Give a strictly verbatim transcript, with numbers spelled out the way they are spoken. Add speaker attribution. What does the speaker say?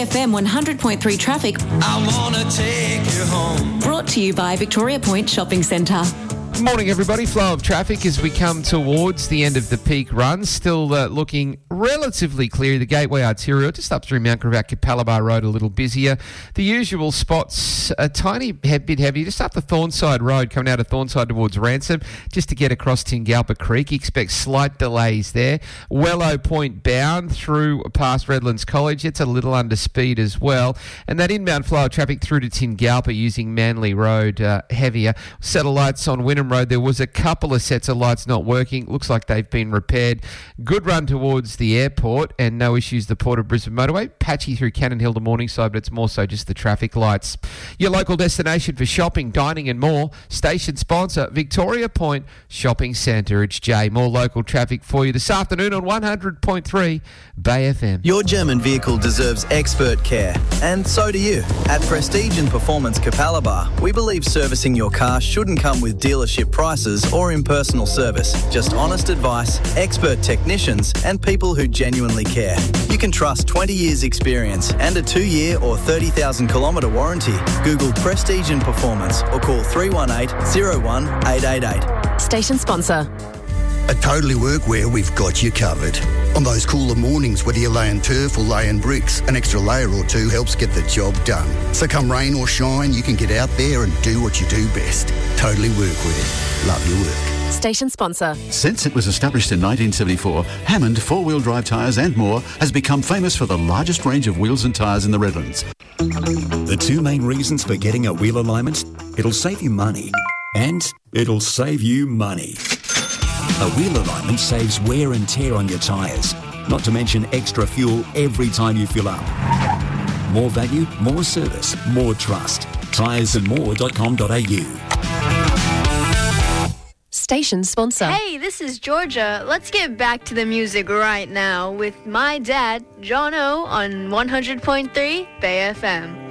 Speaker 1: F M one hundred point three traffic.
Speaker 2: I wanna take you home.
Speaker 1: Brought to you by Victoria Point Shopping Centre.
Speaker 3: Morning, everybody. Flow of traffic as we come towards the end of the peak run. Still uh, looking relatively clear. The Gateway Arterial, just up through Mount Gravatt, Capalaba Road, a little busier. The usual spots, a tiny bit heavy, just up the Thornside Road, coming out of Thornside towards Ransom, just to get across Tingalpa Creek. Expect slight delays there. Wellow Point bound through past Redlands College. It's a little under speed as well. And that inbound flow of traffic through to Tingalpa using Manly Road, uh, heavier. Set of lights on Wynnum Road. There was a couple of sets of lights not working. Looks like they've been repaired. Good run towards the airport and no issues the Port of Brisbane motorway. Patchy through Cannon Hill to Morningside, but it's more so just the traffic lights. Your local destination for shopping, dining and more. Station sponsor, Victoria Point Shopping Centre. It's Jay. More local traffic for you this afternoon on one hundred point three Bay F M.
Speaker 4: Your German vehicle deserves expert care, and so do you. At Prestige and Performance Capalaba, we believe servicing your car shouldn't come with dealership prices or impersonal service. Just honest advice, expert technicians and people who genuinely care. You can trust twenty years experience and a two-year or thirty thousand kilometre warranty. Google Prestige and Performance or call three one eight, zero one, eight eight eight.
Speaker 1: Station sponsor.
Speaker 5: At Totally Workwear, we've got you covered. On those cooler mornings, whether you're laying turf or laying bricks, an extra layer or two helps get the job done. So come rain or shine, you can get out there and do what you do best. Totally Workwear. Love your work.
Speaker 1: Station sponsor.
Speaker 6: Since it was established in nineteen seventy-four, Hammond four-wheel drive tyres and more has become famous for the largest range of wheels and tyres in the Redlands.
Speaker 7: The two main reasons for getting a wheel alignment: it'll save you money and it'll save you money. A wheel alignment saves wear and tear on your tyres, not to mention extra fuel every time you fill up. More value, more service, more trust. tyres and more dot com dot a u.
Speaker 1: Station sponsor.
Speaker 8: Hey, this is Georgia. Let's get back to the music right now with my dad, John O, on one hundred point three Bay F M.